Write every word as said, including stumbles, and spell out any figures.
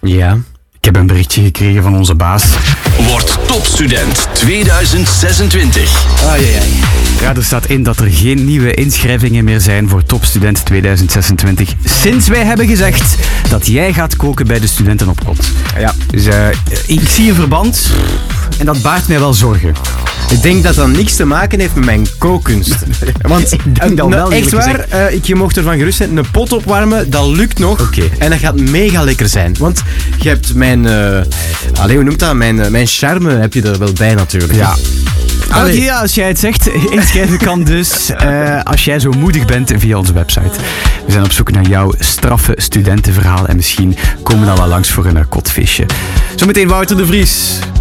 Ja. Ik heb een berichtje gekregen van onze baas. Word topstudent tweeduizend zesentwintig. Ai, ai, ai. Ja, er staat in dat er geen nieuwe inschrijvingen meer zijn voor topstudent tweeduizend zesentwintig. Sinds wij hebben gezegd dat jij gaat koken bij de studenten op kot. Ja. Dus uh, ik zie een verband en dat baart mij wel zorgen. Ik denk dat dat niks te maken heeft met mijn kookkunst. Want Ik denk dat uh, wel, echt eerlijk waar, uh, ik, je mocht ervan gerust zijn. Een pot opwarmen, dat lukt nog. Oké. En dat gaat mega lekker zijn. Want je hebt mijn... Uh, allee, hoe noemt dat? Mijn, uh, mijn charme heb je er wel bij natuurlijk. Ja. Allee. Oké, ja, als jij het zegt, inschrijven kan dus uh, als jij zo moedig bent via onze website. We zijn op zoek naar jouw straffe studentenverhaal en misschien komen we dan wel langs voor een uh, kotvisje. Zometeen Wouter de Vries.